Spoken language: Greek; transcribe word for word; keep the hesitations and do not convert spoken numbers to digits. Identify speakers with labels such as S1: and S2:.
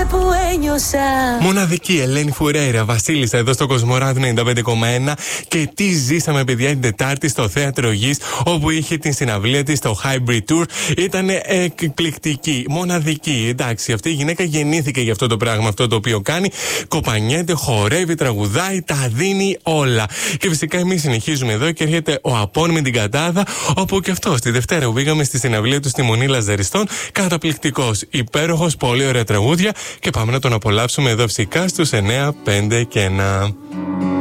S1: που ένιωσα.
S2: Μοναδική Ελένη Φουρέιρα, Βασίλισσα εδώ στο Κοσμοράδιο ενενήντα πέντε κόμμα ένα. Και τι ζήσαμε, παιδιά, την Τετάρτη στο Θέατρο Γης, όπου είχε την συναυλία της στο Hybrid Tour. Ήταν εκπληκτική, μοναδική. Εντάξει, αυτή η γυναίκα γεννήθηκε για αυτό το πράγμα, αυτό το οποίο κάνει. Κοπανιέται, χορεύει, τραγουδάει, τα δίνει όλα. Και φυσικά εμείς συνεχίζουμε εδώ και έρχεται ο Απών με την Κατάδα, όπου και αυτό τη Δευτέρα που πήγαμε στη συναυλία του στη Μονή Λαζαριστών. Καταπληκτικός, υπέροχος, πολύ ωραία τραγούδια. Και πάμε να τον απολαύσουμε εδώ φυσικά στους εννιά, πέντε και ένα.